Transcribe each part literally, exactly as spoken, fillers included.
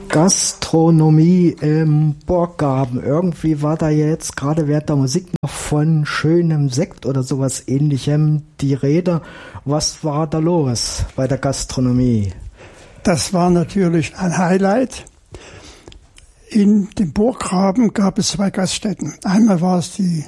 Gastronomie im Burggraben. Irgendwie war da jetzt gerade während der Musik noch von schönem Sekt oder sowas Ähnlichem die Rede. Was war da los bei der Gastronomie? Das war natürlich ein Highlight. In dem Burggraben gab es zwei Gaststätten. Einmal war es die,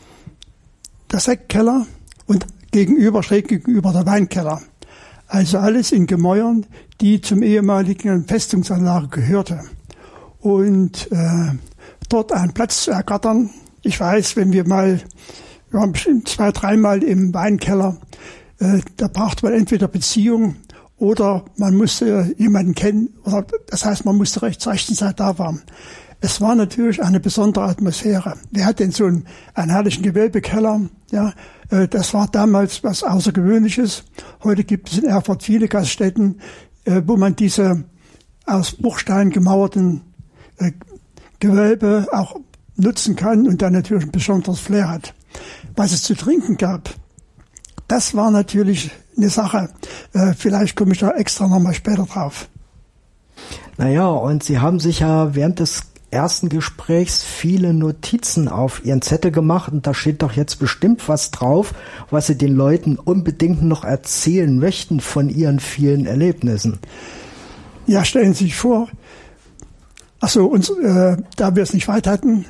der Sektkeller und gegenüber, schräg gegenüber der Weinkeller. Also alles in Gemäuern, die zum ehemaligen Festungsanlage gehörte. Und äh, dort einen Platz zu ergattern. Ich weiß, wenn wir mal, wir waren bestimmt zwei, dreimal im Weinkeller, äh, da braucht man entweder Beziehung oder man musste jemanden kennen, oder das heißt, man musste recht zur rechten Zeit da sein. Es war natürlich eine besondere Atmosphäre. Wir hatten so einen, einen herrlichen Gewölbekeller, ja, äh, das war damals was Außergewöhnliches. Heute gibt es in Erfurt viele Gaststätten, äh, wo man diese aus Bruchstein gemauerten äh, Gewölbe auch nutzen kann und dann natürlich ein besonderes Flair hat. Was es zu trinken gab, das war natürlich eine Sache. Äh, vielleicht komme ich da extra nochmal später drauf. Naja, und Sie haben sich ja während des ersten Gesprächs viele Notizen auf Ihren Zettel gemacht und da steht doch jetzt bestimmt was drauf, was Sie den Leuten unbedingt noch erzählen möchten von Ihren vielen Erlebnissen. Ja, stellen Sie sich vor, achso, uns, äh, da wir es nicht weit hatten,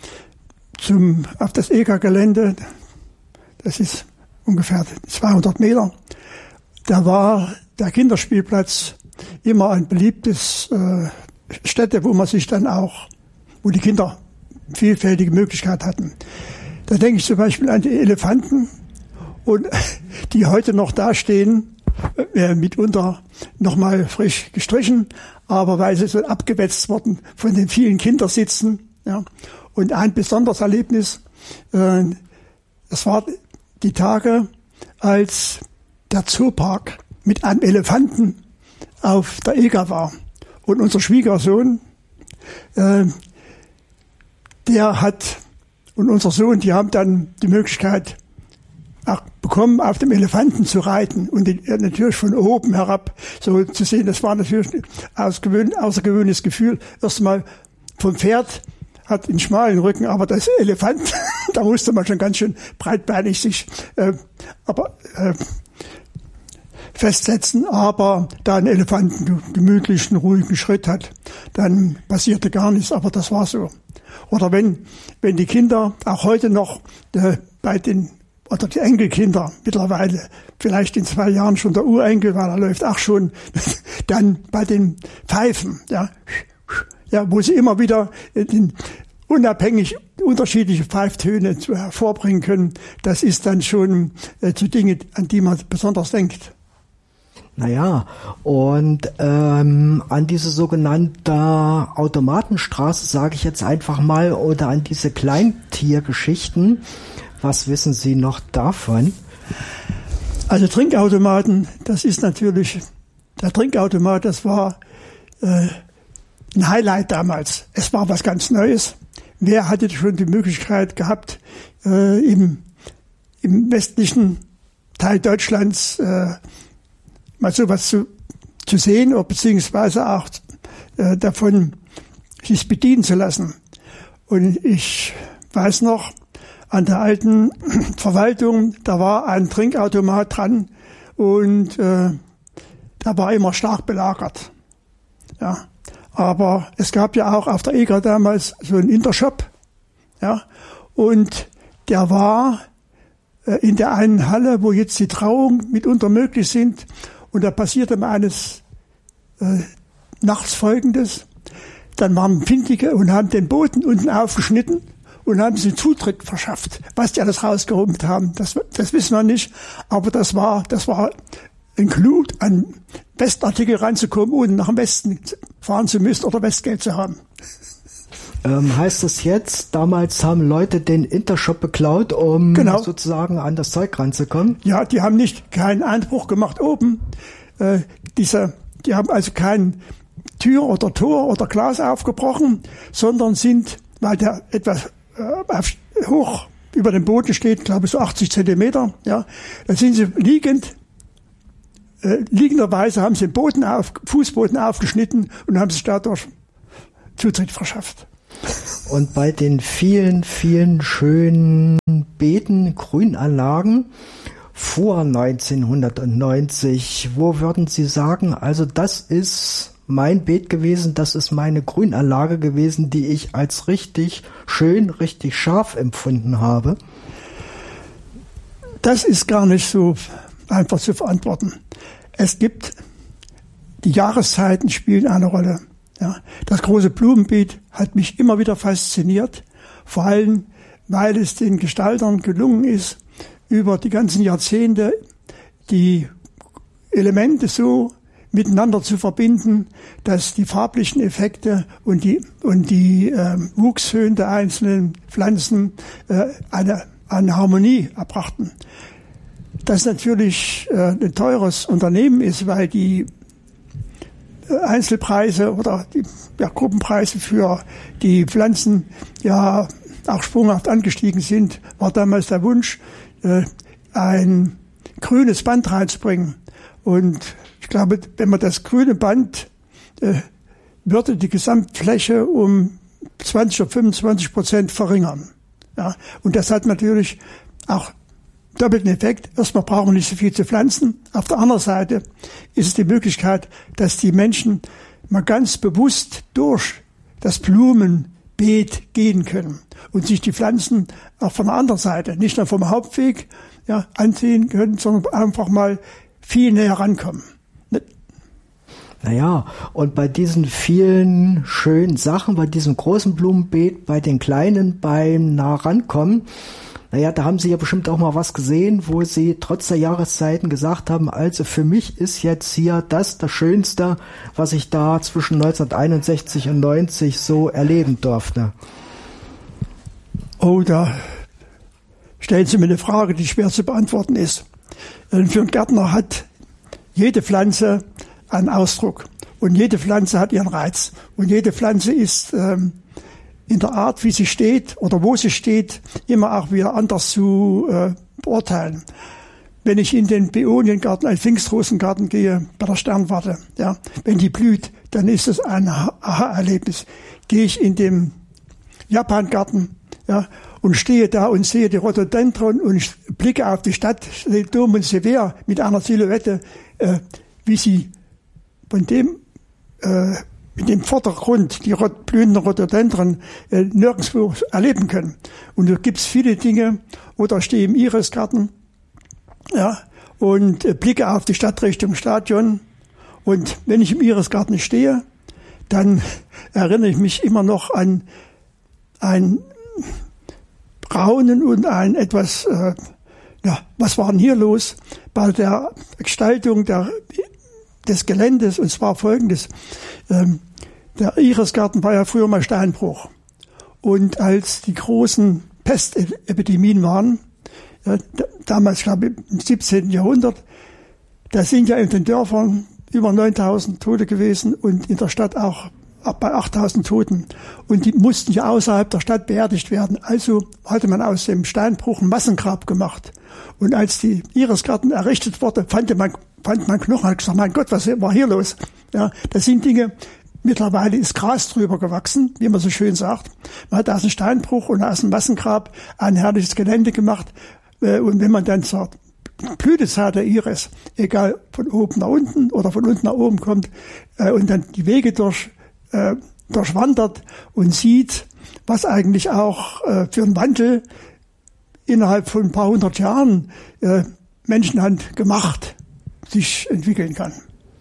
zum, auf das E G-Gelände, das ist ungefähr zweihundert Meter, da war der Kinderspielplatz immer ein beliebtes äh, Stätte, wo man sich dann auch, wo die Kinder vielfältige Möglichkeiten hatten. Da denke ich zum Beispiel an die Elefanten, und die heute noch dastehen, äh, mitunter nochmal frisch gestrichen, aber weil sie so abgewetzt wurden von den vielen Kindersitzen. Ja. Und ein besonderes Erlebnis, äh, das war die Tage, als der Zoopark mit einem Elefanten auf der E G A war. Und unser Schwiegersohn, äh, der hat, und unser Sohn, die haben dann die Möglichkeit auch bekommen, auf dem Elefanten zu reiten und den, äh, natürlich von oben herab so zu sehen. Das war natürlich ein außergewöhn, außergewöhnliches Gefühl. Erstmal vom Pferd, hat einen schmalen Rücken, aber das Elefant, da musste man schon ganz schön breitbeinig sich äh, aber äh, festsetzen, aber da ein Elefant einen gemütlichen, ruhigen Schritt hat, dann passierte gar nichts, aber das war so. Oder wenn, wenn die Kinder auch heute noch äh, bei den, oder die Enkelkinder mittlerweile, vielleicht in zwei Jahren schon der Urenkel, weil er läuft auch schon, dann bei den Pfeifen, ja, ja, wo sie immer wieder den, unabhängig unterschiedliche Pfeiftöne hervorbringen können, das ist dann schon äh, zu Dingen, an die man besonders denkt. Naja, und ähm, an diese sogenannte Automatenstraße, sage ich jetzt einfach mal, oder an diese Kleintiergeschichten, was wissen Sie noch davon? Also Trinkautomaten, das ist natürlich, der Trinkautomat, das war äh, ein Highlight damals. Es war was ganz Neues. Wer hatte schon die Möglichkeit gehabt, äh, im, im westlichen Teil Deutschlands äh, mal sowas zu, zu sehen oder beziehungsweise auch äh, davon sich bedienen zu lassen. Und ich weiß noch, an der alten Verwaltung, da war ein Trinkautomat dran und äh, der war immer stark belagert. Ja, aber es gab ja auch auf der E G A damals so einen Intershop, ja, und der war äh, in der einen Halle, wo jetzt die Trauungen mitunter möglich sind. Und da passierte mal eines äh, nachts Folgendes. Dann waren Findige und haben den Boden unten aufgeschnitten und haben sie Zutritt verschafft. Was die alles rausgeholt haben, das, das wissen wir nicht. Aber das war, das war ein Clou, an Westartikel ranzukommen, ohne nach dem Westen fahren zu müssen oder Westgeld zu haben. Ähm, heißt das jetzt, damals haben Leute den Intershop beklaut, um genau. sozusagen an das Zeug ranzukommen? Ja, die haben nicht keinen Einbruch gemacht oben. Äh, diese, die haben also kein Tür oder Tor oder Glas aufgebrochen, sondern sind, weil der etwas äh, auf, hoch über dem Boden steht, glaube ich so achtzig Zentimeter, ja, da sind sie liegend, äh, liegenderweise haben sie den Boden auf, Fußboden aufgeschnitten und haben sich dadurch Zutritt verschafft. Und bei den vielen, vielen schönen Beeten, Grünanlagen vor neunzehnhundertneunzig, wo würden Sie sagen, also das ist mein Beet gewesen, das ist meine Grünanlage gewesen, die ich als richtig schön, richtig scharf empfunden habe? Das ist gar nicht so einfach zu verantworten. Es gibt, die Jahreszeiten spielen eine Rolle. Ja, das große Blumenbeet hat mich immer wieder fasziniert, vor allem, weil es den Gestaltern gelungen ist, über die ganzen Jahrzehnte die Elemente so miteinander zu verbinden, dass die farblichen Effekte und die und die äh, Wuchshöhen der einzelnen Pflanzen äh, eine, eine Harmonie erbrachten. Das natürlich äh, ein teures Unternehmen ist, weil die Einzelpreise oder die ja, Gruppenpreise für die Pflanzen ja auch sprunghaft angestiegen sind, war damals der Wunsch, äh, ein grünes Band reinzubringen. Und ich glaube, wenn man das grüne Band, äh, würde die Gesamtfläche um zwanzig oder fünfundzwanzig Prozent verringern. Ja, und das hat natürlich auch doppelten Effekt. Erstmal brauchen wir nicht so viel zu pflanzen. Auf der anderen Seite ist es die Möglichkeit, dass die Menschen mal ganz bewusst durch das Blumenbeet gehen können und sich die Pflanzen auch von der anderen Seite, nicht nur vom Hauptweg, ja, ansehen können, sondern einfach mal viel näher rankommen. Naja, und bei diesen vielen schönen Sachen, bei diesem großen Blumenbeet, bei den kleinen, beim nah rankommen, naja, da haben Sie ja bestimmt auch mal was gesehen, wo Sie trotz der Jahreszeiten gesagt haben, also für mich ist jetzt hier das das Schönste, was ich da zwischen neunzehnhunderteinundsechzig und neunzig so erleben durfte. Oh, da stellen Sie mir eine Frage, die schwer zu beantworten ist. Für einen Gärtner hat jede Pflanze einen Ausdruck und jede Pflanze hat ihren Reiz und jede Pflanze ist ähm, in der Art, wie sie steht oder wo sie steht, immer auch wieder anders zu äh, beurteilen. Wenn ich in den Beoniengarten, einen Pfingstrosengarten gehe, bei der Sternwarte, ja, wenn die blüht, dann ist es ein Aha-Erlebnis. Gehe ich in den Japangarten, ja, und stehe da und sehe die Rhododendron und ich blicke auf die Stadt, den Dom und Sever mit einer Silhouette, äh, wie sie von dem äh, in dem Vordergrund die blühenden Rhododendron äh, nirgendwo erleben können. Und da gibt's viele Dinge, oder stehe im Irisgarten, ja, und äh, blicke auf die Stadt Richtung Stadion. Und wenn ich im Irisgarten stehe, dann erinnere ich mich immer noch an ein Raunen und ein etwas, äh, ja, was war denn hier los bei der Gestaltung der des Geländes, und zwar folgendes. Ähm, der Irisgarten war ja früher mal Steinbruch. Und als die großen Pestepidemien waren, ja, d- damals, glaube ich, im siebzehnten Jahrhundert, da sind ja in den Dörfern über neuntausend Tote gewesen und in der Stadt auch bei achttausend Toten. Und die mussten ja außerhalb der Stadt beerdigt werden. Also hatte man aus dem Steinbruch ein Massengrab gemacht. Und als die Irisgarten errichtet wurde, fand man, fand man Knochen. Hat gesagt, mein Gott, was war hier los? Ja, das sind Dinge, mittlerweile ist Gras drüber gewachsen, wie man so schön sagt. Man hat aus dem Steinbruch und aus dem Massengrab ein herrliches Gelände gemacht. Und wenn man dann zur Blütezeit der Iris, egal von oben nach unten oder von unten nach oben kommt, und dann die Wege durch Äh, durchwandert und sieht, was eigentlich auch äh, für einen Wandel innerhalb von ein paar hundert Jahren äh, Menschenhand gemacht sich entwickeln kann.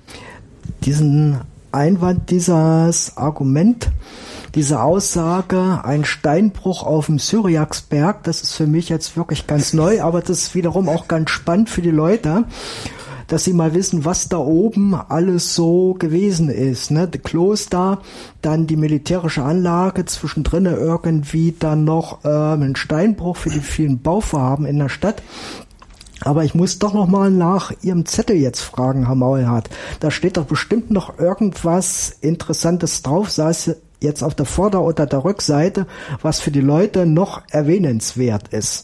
Diesen Einwand, dieses Argument, diese Aussage, ein Steinbruch auf dem Syriaksberg, das ist für mich jetzt wirklich ganz neu, aber das ist wiederum auch ganz spannend für die Leute, dass sie mal wissen, was da oben alles so gewesen ist. Ne? Das Kloster, dann die militärische Anlage, zwischendrin irgendwie dann noch ähm, ein Steinbruch für die vielen Bauvorhaben in der Stadt. Aber ich muss doch noch mal nach Ihrem Zettel jetzt fragen, Herr Maulhardt. Da steht doch bestimmt noch irgendwas Interessantes drauf, sei es jetzt auf der Vorder- oder der Rückseite, was für die Leute noch erwähnenswert ist.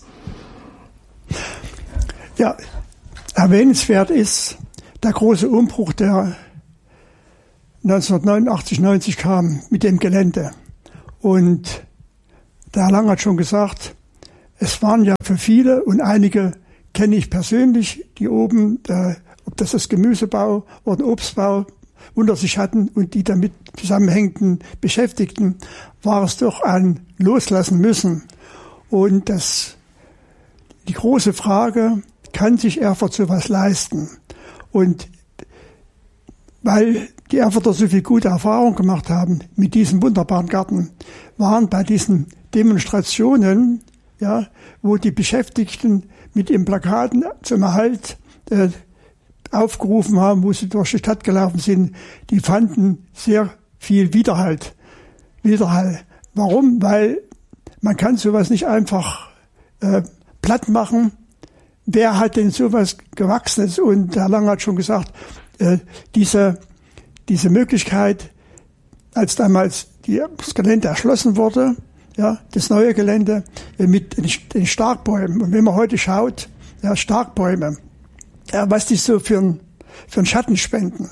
Ja, erwähnenswert ist der große Umbruch, der neunzehnhundertneunundachtzig, neunzig kam mit dem Gelände. Und der Herr Lang hat schon gesagt, es waren ja für viele und einige kenne ich persönlich, die oben, äh, ob das das Gemüsebau oder den Obstbau unter sich hatten und die damit zusammenhängenden Beschäftigten, war es doch ein Loslassen müssen. Und das, die große Frage, kann sich Erfurt sowas leisten? Und weil die Erfurter so viel gute Erfahrung gemacht haben mit diesem wunderbaren Garten, waren bei diesen Demonstrationen, ja, wo die Beschäftigten mit ihren Plakaten zum Erhalt äh, aufgerufen haben, wo sie durch die Stadt gelaufen sind, die fanden sehr viel Widerhalt. Widerhall. Warum? Weil man kann sowas nicht einfach äh, platt machen. Wer hat denn sowas Gewachsenes? Und Herr Lang hat schon gesagt, äh, diese, diese Möglichkeit, als damals die, das Gelände erschlossen wurde, ja, das neue Gelände äh, mit den Starkbäumen. Und wenn man heute schaut, ja, Starkbäume, ja, was die so für einen für einen Schatten spenden.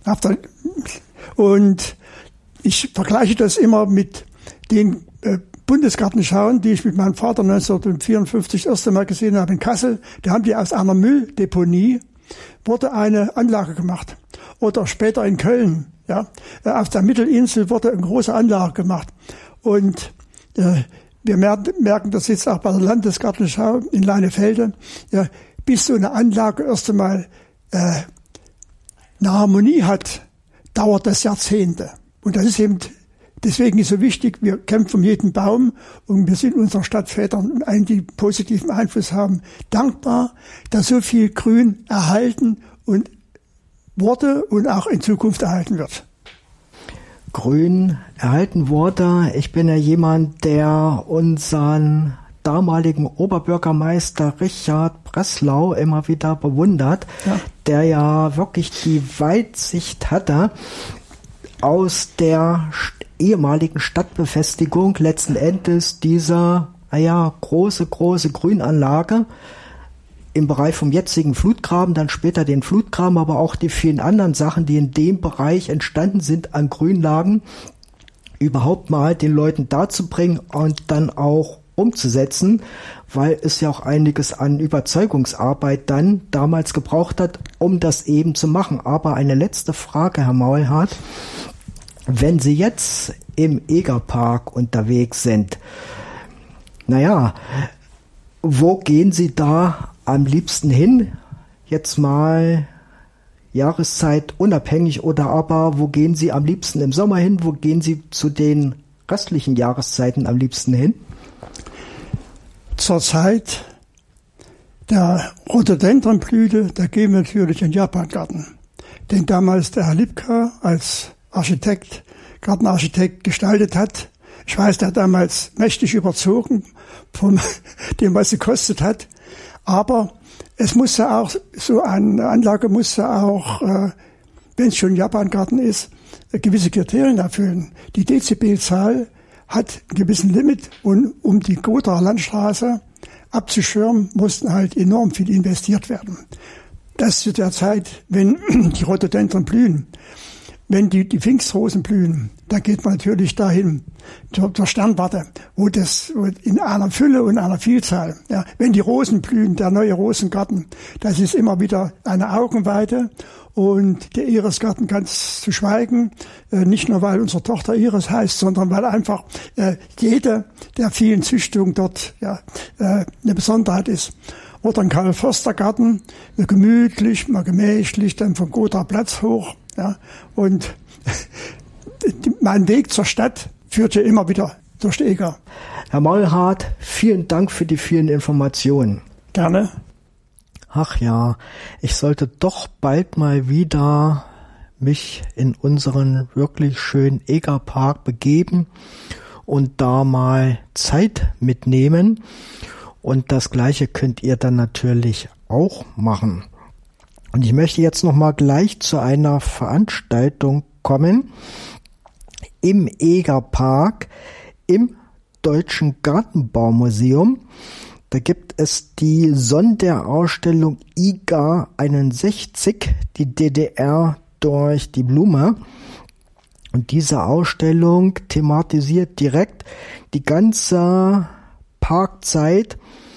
Und ich vergleiche das immer mit den äh, Bundesgartenschauen, die ich mit meinem Vater neunzehnhundertvierundfünfzig das erste Mal gesehen habe in Kassel. Da haben die aus einer Mülldeponie wurde eine Anlage gemacht. Oder später in Köln, ja, auf der Mittelinsel wurde eine große Anlage gemacht. Und äh, wir merken das jetzt auch bei der Landesgartenschau in Leinefelde, ja, bis so eine Anlage erst einmal äh, eine Harmonie hat, dauert das Jahrzehnte. Und das ist eben, deswegen ist so wichtig, wir kämpfen um jeden Baum und wir sind unseren Stadtvätern und allen, die positiven Einfluss haben, dankbar, dass so viel Grün erhalten und wurde und auch in Zukunft erhalten wird. Grün erhalten wurde. Ich bin ja jemand, der unseren damaligen Oberbürgermeister Richard Breslau immer wieder bewundert, ja. Der ja wirklich die Weitsicht hatte, aus der ehemaligen Stadtbefestigung letzten Endes diese, naja, große, große Grünanlage im Bereich vom jetzigen Flutgraben, dann später den Flutgraben, aber auch die vielen anderen Sachen, die in dem Bereich entstanden sind an Grünlagen, überhaupt mal den Leuten darzubringen und dann auch umzusetzen, weil es ja auch einiges an Überzeugungsarbeit dann damals gebraucht hat, um das eben zu machen. Aber eine letzte Frage, Herr Maulhardt. Wenn Sie jetzt im Egerpark unterwegs sind, naja, wo gehen Sie da am liebsten hin? Jetzt mal Jahreszeit unabhängig oder aber wo gehen Sie am liebsten im Sommer hin? Wo gehen Sie zu den restlichen Jahreszeiten am liebsten hin? Zur Zeit der Rhododendronblüte, da gehen wir natürlich in den Japangarten. Den damals der Herr Lipka als Architekt, Gartenarchitekt gestaltet hat. Ich weiß, der hat damals mächtig überzogen von dem, was sie gekostet hat. Aber es musste auch, so eine Anlage musste auch, äh, wenn es schon ein Japangarten ist, gewisse Kriterien erfüllen. Die Dezibelzahl hat einen gewissen Limit und um die Gothaer Landstraße abzuschirmen, mussten halt enorm viel investiert werden. Das zu der Zeit, wenn die Rhododendron blühen, wenn die, die Pfingstrosen blühen, da geht man natürlich dahin, zur, zur Sternwarte, wo das wo in einer Fülle und einer Vielzahl, ja, wenn die Rosen blühen, der neue Rosengarten, das ist immer wieder eine Augenweide. Und der Irisgarten ganz zu schweigen, äh, nicht nur weil unsere Tochter Iris heißt, sondern weil einfach äh, jede der vielen Züchtungen dort ja äh, eine Besonderheit ist. Oder ein Karl-Förster-Garten, gemütlich, mal gemächlich, dann vom Gothaer Platz hoch. Ja, und mein Weg zur Stadt führte immer wieder durch die Eger. Herr Maulhardt, vielen Dank für die vielen Informationen. Gerne. Ach ja, ich sollte doch bald mal wieder mich in unseren wirklich schönen Egerpark begeben und da mal Zeit mitnehmen. Und das Gleiche könnt ihr dann natürlich auch machen. Und ich möchte jetzt noch mal gleich zu einer Veranstaltung kommen im Egerpark im Deutschen Gartenbaumuseum. Da gibt es die Sonderausstellung I G A einundsechzig, die D D R durch die Blume. Und diese Ausstellung thematisiert direkt die ganze Parkzeit